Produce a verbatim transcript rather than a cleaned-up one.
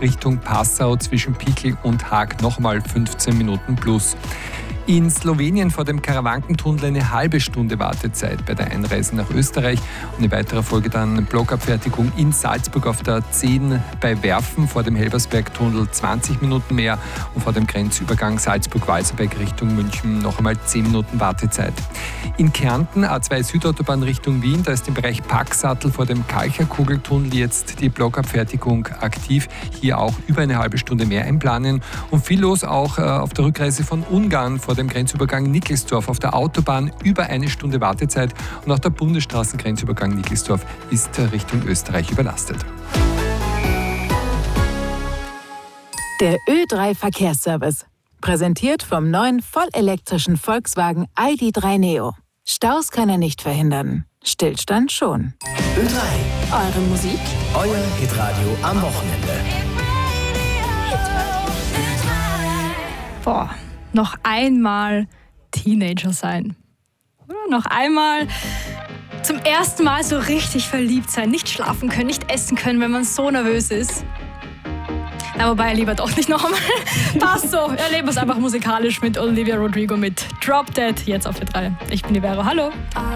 Richtung Passau zwischen Pickel und Haag nochmal fünfzehn Minuten plus. In Slowenien vor dem Karawankentunnel eine halbe Stunde Wartezeit bei der Einreise nach Österreich und in weiterer Folge dann Blockabfertigung in Salzburg auf der A zehn bei Werfen vor dem Helbersbergtunnel zwanzig Minuten mehr und vor dem Grenzübergang Salzburg-Walserberg Richtung München noch einmal zehn Minuten Wartezeit. In Kärnten A zwei Südautobahn Richtung Wien, da ist im Bereich Packsattel vor dem Kalcherkugeltunnel jetzt die Blockabfertigung aktiv. Hier auch über eine halbe Stunde mehr einplanen und viel los auch auf der Rückreise von Ungarn vor dem Grenzübergang Nickelsdorf auf der Autobahn über eine Stunde Wartezeit und auch der Bundesstraßengrenzübergang Nickelsdorf ist Richtung Österreich überlastet. Der Ö drei Verkehrsservice. Präsentiert vom neuen vollelektrischen Volkswagen I D drei Neo. Staus kann er nicht verhindern. Stillstand schon. Ö drei. Eure Musik? Euer Hitradio am Wochenende. Boah, noch einmal Teenager sein. Oder noch einmal zum ersten Mal so richtig verliebt sein. Nicht schlafen können, nicht essen können, wenn man so nervös ist. Na, wobei, lieber doch nicht noch einmal. Passt so, erleben wir es einfach musikalisch mit Olivia Rodrigo mit Drop Dead, jetzt auf Ö drei. Ich bin die Vero, hallo.